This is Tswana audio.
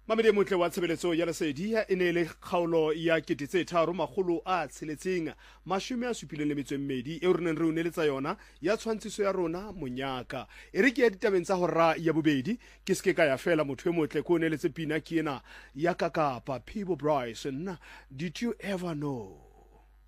Mamedi motle wa tshebeletso ya lesedi e ne le kgaolo ya 3,672 eo re neng re o neletsa yona ya tshwantshiso ya rona monyaka e re ke ya ditabeng tsa hora ya bobedi ke se ke ka ya fela motho e motle ko o neletse pina ke ena ya kakapa People Bryson. Did you ever know?